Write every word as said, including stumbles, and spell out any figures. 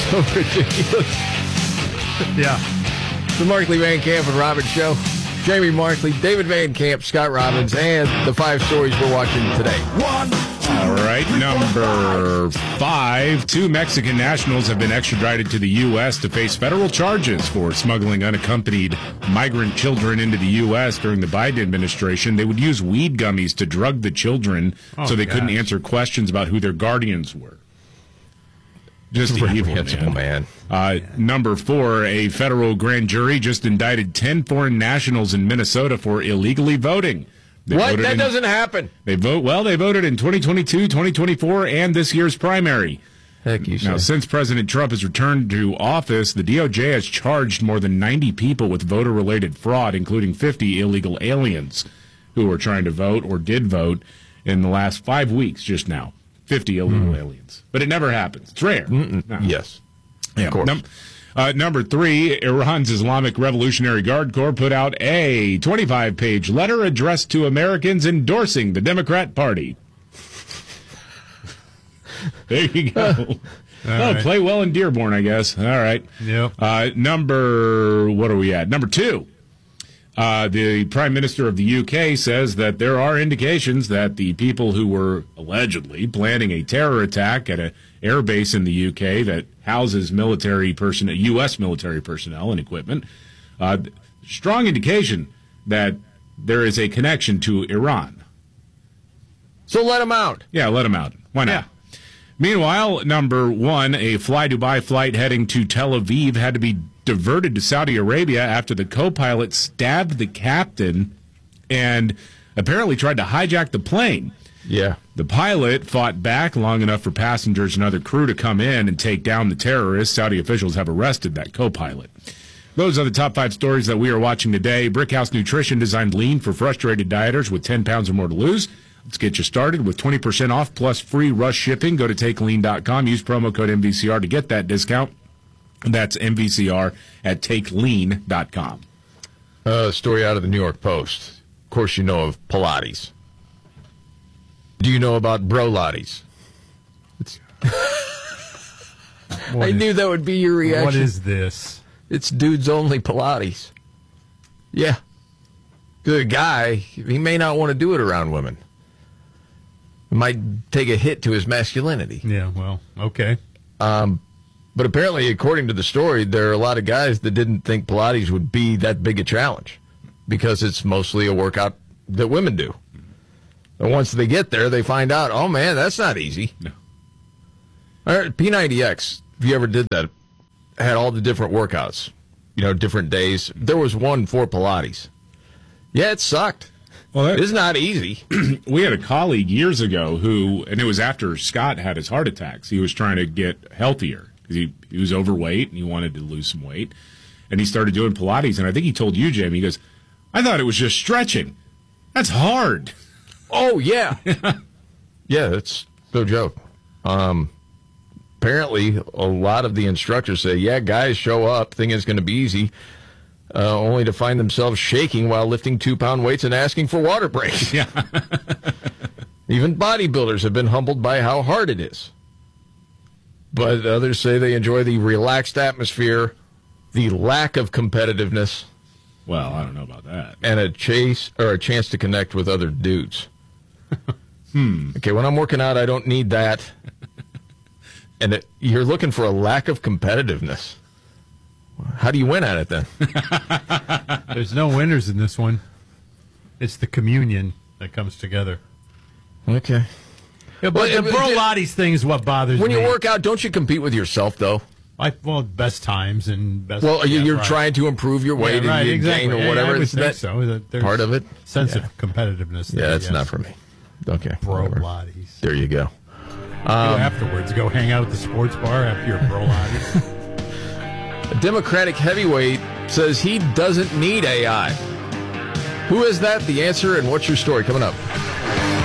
So ridiculous. Yeah. The Markley, Van Camp, and Robbins Show. Jamie Markley, David Van Camp, Scott Robbins, and the five stories we're watching today. One. All right, number five. Two Mexican nationals have been extradited to the U S to face federal charges for smuggling unaccompanied migrant children into the U S during the Biden administration. They would use weed gummies to drug the children oh, so they gosh. couldn't answer questions about who their guardians were. Just evil, man. man. Uh, number four, a federal grand jury just indicted ten foreign nationals in Minnesota for illegally voting. They what? That in, doesn't happen. They vote well. They voted in twenty twenty-two, twenty twenty-four, and this year's primary. Heck, you now, say. Since President Trump has returned to office, the D O J has charged more than ninety people with voter-related fraud, including fifty illegal aliens who were trying to vote or did vote in the last five weeks. Just now, fifty illegal mm. aliens, but it never happens. It's rare. No. Yes, yeah. of course. Num- Uh, number three, Iran's Islamic Revolutionary Guard Corps put out a twenty-five page letter addressed to Americans endorsing the Democrat Party. There you go. oh, right. Play well in Dearborn, I guess. All right. Yep. Uh, number, what are we at? Number two. Uh, the Prime Minister of the U K says that there are indications that the people who were allegedly planning a terror attack at an air base in the U K that houses military personnel, U S military personnel and equipment, uh, strong indication that there is a connection to Iran. So let them out. Yeah, let them out. Why not? Yeah. Meanwhile, number one, a Fly Dubai flight heading to Tel Aviv had to be diverted to Saudi Arabia after the co-pilot stabbed the captain and apparently tried to hijack the plane. Yeah. The pilot fought back long enough for passengers and other crew to come in and take down the terrorists. Saudi officials have arrested that co-pilot. Those are the top five stories that we are watching today. Brickhouse Nutrition designed lean for frustrated dieters with ten pounds or more to lose. Let's get you started with twenty percent off plus free rush shipping. Go to take lean dot com. Use promo code M V C R to get that discount. That's M V C R at take lean dot com. A uh, story out of the New York Post. Of course, you know of Pilates. Do you know about Brolates? I is, knew that would be your reaction. What is this? It's dudes only Pilates. Yeah. The guy, he may not want to do it around women. It might take a hit to his masculinity. Yeah, well, okay. Um, but apparently, according to the story, there are a lot of guys that didn't think Pilates would be that big a challenge because it's mostly a workout that women do. And once they get there, they find out, oh, man, that's not easy. No. All right, P ninety X, if you ever did that, had all the different workouts, you know, different days. There was one for Pilates. Yeah, it sucked. Well, that, it's not easy. We had a colleague years ago who, and it was after Scott had his heart attacks, he was trying to get healthier because he, he was overweight and he wanted to lose some weight. And he started doing Pilates, and I think he told you, Jamie, he goes, I thought it was just stretching. That's hard. Oh, yeah. Yeah, that's no joke. Um, apparently, a lot of the instructors say, yeah, guys show up, think it's going to be easy, uh, only to find themselves shaking while lifting two-pound weights and asking for water breaks. Yeah. Even bodybuilders have been humbled by how hard it is. But others say they enjoy the relaxed atmosphere, the lack of competitiveness. Well, I don't know about that. And a chase or a chance to connect with other dudes. hmm. Okay, when I'm working out, I don't need that. And it, you're looking for a lack of competitiveness. How do you win at it then? There's no winners in this one. It's the communion that comes together. Okay. Yeah, but well, the Brolates thing is what bothers when me. When you work out, don't you compete with yourself, though? I, well, best times and best... Well, yeah, you're right. trying to improve your weight yeah, right, and you exactly. gain or yeah, whatever. I would Is think that so. There's part of it? Sense yeah. of competitiveness. Yeah, there, that's yes. not for me. Okay. Brolates. There you go. Um, afterwards, go hang out at the sports bar after your Brolates. A Democratic heavyweight says he doesn't need A I. Who is that? The answer, and what's your story coming up?